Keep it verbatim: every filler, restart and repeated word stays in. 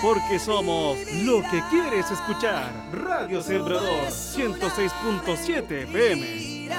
porque somos lo que quieres escuchar. Radio Sembrador ciento seis punto siete F M.